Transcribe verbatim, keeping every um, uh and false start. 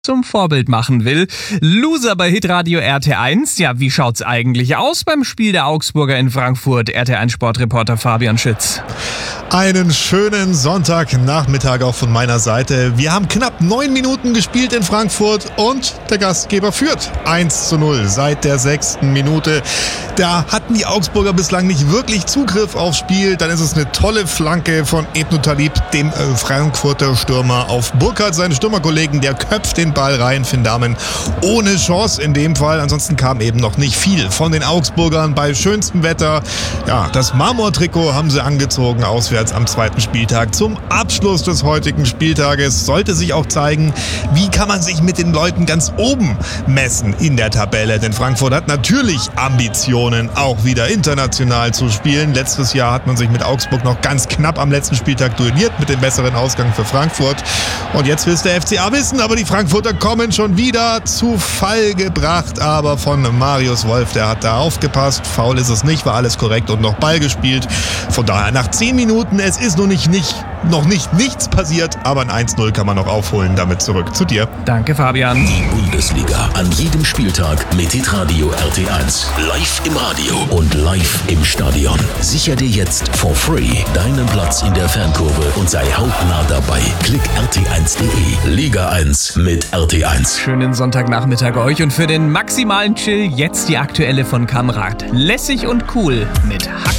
zum Vorbild machen will. Loser bei Hitradio R T eins. Ja, wie schaut's eigentlich aus beim Spiel der Augsburger in Frankfurt? R T eins Sportreporter Fabian Schütz. Einen schönen Sonntagnachmittag auch von meiner Seite. Wir haben knapp neun Minuten gespielt in Frankfurt und der Gastgeber führt eins zu null seit der sechsten Minute. Da hatten die Augsburger bislang nicht wirklich Zugriff aufs Spiel. Dann ist es eine tolle Flanke von Ebnu Talib, dem äh, Frankfurter Stürmer, auf Burkhardt, seinen Stürmerkollegen. Der köpft den Ball rein. Finn Dahmen ohne Chance in dem Fall. Ansonsten kam eben noch nicht viel von den Augsburgern bei schönstem Wetter. Ja, das Marmortrikot haben sie angezogen, auswärts am zweiten Spieltag. Zum Abschluss des heutigen Spieltages sollte sich auch zeigen, wie kann man sich mit den Leuten ganz oben messen in der Tabelle. Denn Frankfurt hat natürlich Ambitionen, auch wieder international zu spielen. Letztes Jahr hat man sich mit Augsburg noch ganz knapp am letzten Spieltag duelliert mit dem besseren Ausgang für Frankfurt. Und jetzt will es der F C A wissen, aber die Frankfurter kommen schon wieder zu Fall gebracht. Aber von Marius Wolf, der hat da aufgepasst. Foul ist es nicht, war alles korrekt und noch Ball gespielt. Von daher nach zehn Minuten, es ist noch nicht, nicht, noch nicht nichts passiert, aber ein eins null kann man noch aufholen. Damit zurück zu dir. Danke, Fabian. Die Bundesliga an jedem Spieltag mit Hitradio R T eins. Live im Radio und live im Stadion. Sicher dir jetzt for free deinen Platz in der Fankurve und sei hautnah dabei. Klick R T eins punkt de. Liga eins mit R T eins. Schönen Sonntagnachmittag euch und für den maximalen Chill jetzt die aktuelle von Kamrat. Lässig und cool mit Hack